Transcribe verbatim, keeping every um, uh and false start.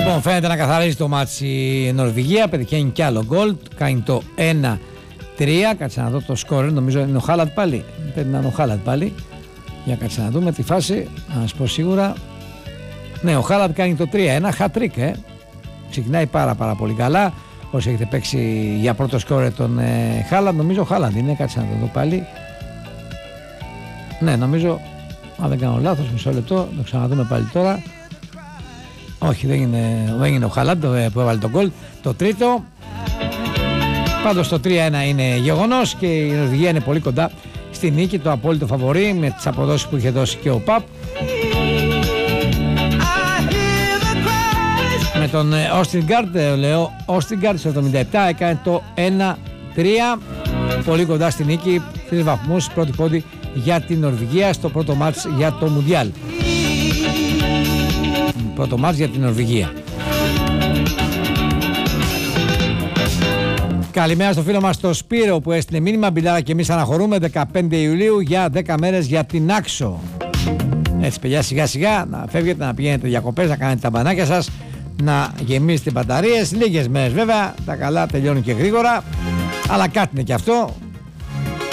Λοιπόν, φαίνεται να καθαρίζει το μάτσι η Νορβηγία, πετυχαίνει κι άλλο γκολ, κάνει το ένα τρία. Κάτσε να δω το σκορ, νομίζω είναι ο Χάλαντ πάλι. Πρέπει να είναι ο Χάλαντ πάλι. Για κάτσε να δούμε τη φάση, να σας πω σίγουρα. Ναι, ο Χάλαντ κάνει το τρία ένα, χατρίκ, ε. Ξεκινάει πάρα πάρα πολύ καλά. Όσοι έχετε παίξει για πρώτο σκόρ τον ε, Χάλαντ, νομίζω ο Χάλαντ είναι, κάτσε να το δω πάλι. Ναι, νομίζω, αν δεν κάνω λάθος, μισό λεπτό, το ξαναδούμε πάλι τώρα. Όχι, δεν είναι, δεν είναι ο Χάλαντ που έβαλε τον γκολ. Το τρίτο. Πάντως το τρία ένα είναι γεγονός και η Νορβηγία είναι πολύ κοντά στη νίκη, το απόλυτο φαβορί με τις αποδόσεις που είχε δώσει και ο Παπ. Με τον Όστιγκαρντ, λέω Όστιγκαρντ στο εβδομήντα επτά έκανε το ένα τρία. Πολύ κοντά στη νίκη, τρεις βαθμούς, πρώτη πόντη για την Νορβηγία στο πρώτο μάτς για το Μουντιάλ. Πρώτο μάτς για την Νορβηγία. Καλημέρα στο φίλο μας το Σπύρο που έστειλε μήνυμα. Μπιλάρα και εμείς αναχωρούμε δεκαπέντε Ιουλίου για δέκα μέρες για την Άξο. Έτσι παιδιά, σιγά σιγά να φεύγετε, να πηγαίνετε διακοπές, να κάνετε τα μπανάκια σας, να γεμίσετε μπαταρίες. Λίγες μέρες βέβαια, τα καλά τελειώνουν και γρήγορα, αλλά κάτι είναι και αυτό.